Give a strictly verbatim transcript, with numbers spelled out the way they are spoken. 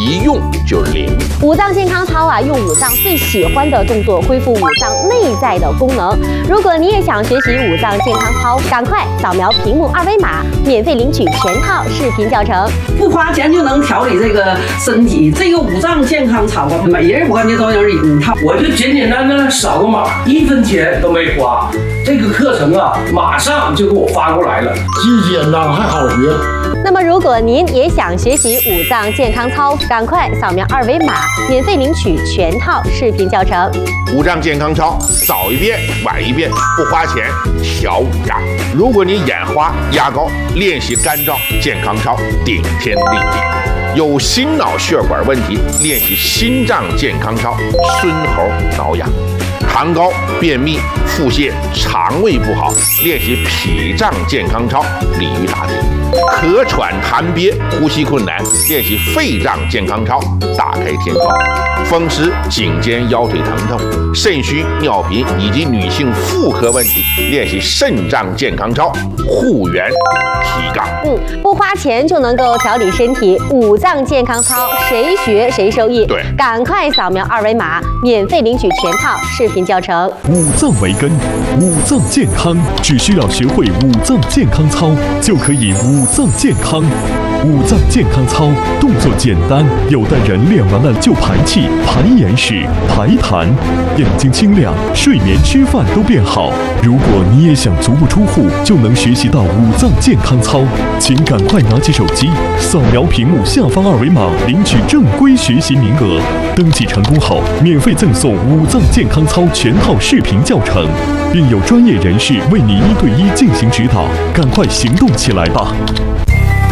一用就灵。 五脏健康操啊，用五脏最喜欢的动作恢复五脏内在的功能。如果你也想学习五脏健康操，赶快扫描屏幕二维码，免费领取全套视频教程， 不花钱就能调理这个身体。这个五脏健康操啊，每人我感觉都有一套。 我就简简单单扫个码，一分钱都没花。这个课程啊，马上就给我发过来了， 既简单还好学。 那么，如果您也想学习五脏健康操，赶快扫描二维码，免费领取全套视频教程。 五脏健康操，早一遍晚一遍，不花钱调五脏。如果你眼花压高，练习干燥健康操，顶天立地。有心脑血管问题，练习心脏健康操，孙猴挠痒。痰高、便秘、腹泻、肠胃不好，练习脾脏健康操，鲤鱼打挺。咳喘痰憋、呼吸困难，练习肺脏健康操，大开天窗。风湿、颈肩腰腿疼痛、肾虚、尿频以及女性妇科问题，练习肾脏健康操，护元提杠。 嗯，不花钱就能够调理身体，五脏健康操谁学谁受益。 对， 赶快扫描二维码，免费领取全套视频教程。 五脏为根，五脏健康，只需要学会五脏健康操，就可以五脏健康。五脏健康操动作简单，有的人练完了就排气、排眼屎、排痰，眼睛清亮，睡眠、吃饭都变好。如果你也想足不出户就能学习到五脏健康操，请赶快拿起手机，扫描屏幕下方二维码，领取正规学习名额。登记成功后，免费赠送五脏健康操全套视频教程，并有专业人士为你一对一进行指导。赶快行动起来吧！